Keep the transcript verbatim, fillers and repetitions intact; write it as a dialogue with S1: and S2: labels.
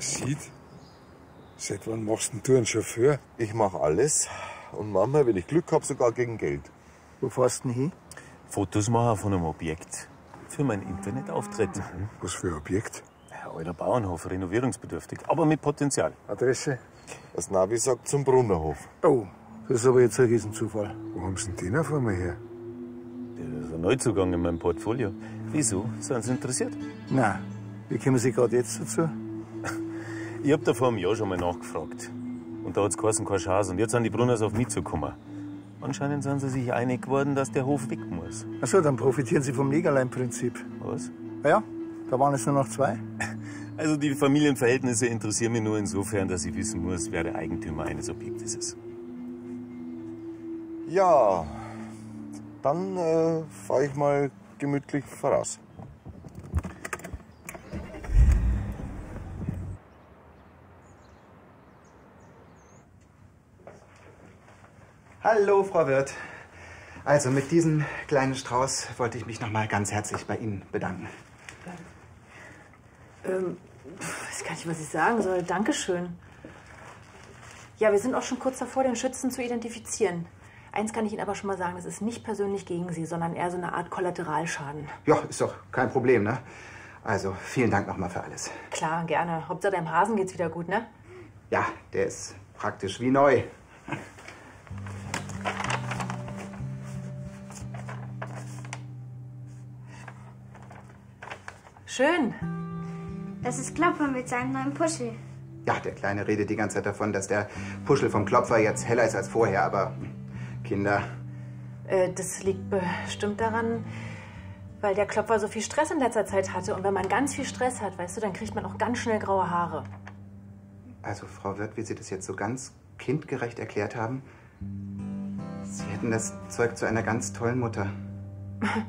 S1: sieht. Seit wann machst denn du einen Chauffeur?
S2: Ich mach alles. Und manchmal, wenn ich Glück hab, sogar gegen Geld.
S3: Wo fährst du denn hin?
S4: Fotos machen von einem Objekt. Für meinen Internetauftritt.
S1: Mhm. Was für ein Objekt?
S4: Ja, alter Bauernhof, renovierungsbedürftig, aber mit Potenzial.
S1: Adresse?
S2: Das Navi sagt zum Brunnerhof.
S3: Oh, das ist aber jetzt ein Riesenzufall.
S1: Wo haben Sie denn den auf einmal her?
S4: Das ist ein Neuzugang in meinem Portfolio. Wieso? Sind Sie interessiert?
S3: Nein. Wie kommen Sie gerade jetzt dazu?
S4: Ich hab da vor einem Jahr schon mal nachgefragt. Und da hat's geheißen, keine Chance. Und jetzt sind die Brunners auf mich zugekommen. Anscheinend sind sie sich einig geworden, dass der Hof weg muss.
S3: Ach so, dann profitieren Sie vom Negerlein-Prinzip.
S4: Was?
S3: Ja, da waren es nur noch zwei.
S4: Also die Familienverhältnisse interessieren mich nur insofern, dass ich wissen muss, wer der Eigentümer eines Objektes ist.
S2: Ja, dann äh, fahre ich mal gemütlich voraus.
S5: Hallo, Frau Wirth. Also mit diesem kleinen Strauß wollte ich mich noch mal ganz herzlich bei Ihnen bedanken.
S6: Ähm, ich weiß gar nicht, was ich sagen soll. Dankeschön. Ja, wir sind auch schon kurz davor, den Schützen zu identifizieren. Eins kann ich Ihnen aber schon mal sagen, das ist nicht persönlich gegen Sie, sondern eher so eine Art Kollateralschaden.
S5: Ja, ist doch kein Problem, ne? Also, vielen Dank noch mal für alles.
S6: Klar, gerne. Hauptsache deinem Hasen geht's wieder gut, ne?
S5: Ja, der ist praktisch wie neu.
S6: Schön.
S7: Das ist Klopfer mit seinem neuen Puschel.
S5: Ja, der Kleine redet die ganze Zeit davon, dass der Puschel vom Klopfer jetzt heller ist als vorher, aber Kinder...
S6: Äh, das liegt bestimmt daran, weil der Klopfer so viel Stress in letzter Zeit hatte. Und wenn man ganz viel Stress hat, weißt du, dann kriegt man auch ganz schnell graue Haare.
S5: Also, Frau Wirth, wie Sie das jetzt so ganz kindgerecht erklärt haben, Sie hätten das Zeug zu einer ganz tollen Mutter.